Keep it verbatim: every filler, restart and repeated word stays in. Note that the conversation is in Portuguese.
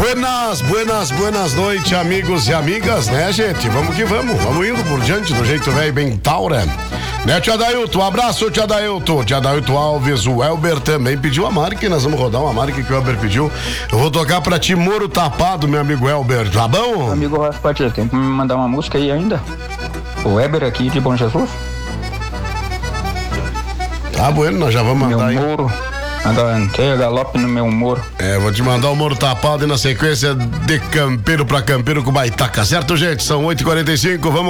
Buenas, buenas, buenas noites, amigos e amigas, né, gente? Vamos que vamos, vamos indo por diante do jeito velho bem taura. Né, tia Dailton? Um abraço, tia Dailton. Tia Dailton Alves, o Elber também pediu a marca, nós vamos rodar uma marca que o Elber pediu. Eu vou tocar pra ti, Moro Tapado, meu amigo Elber, tá bom? Amigo Rafa, tem que me mandar uma música aí ainda? O Elber aqui de Bom Jesus? Tá bueno, nós já vamos mandar aí. Meu Moro. Anda, galope no meu Moro. É, vou te mandar o Moro Tapado e na sequência de campeiro pra campeiro com baitaca, certo, gente? São oito e quarenta e cinco, vamos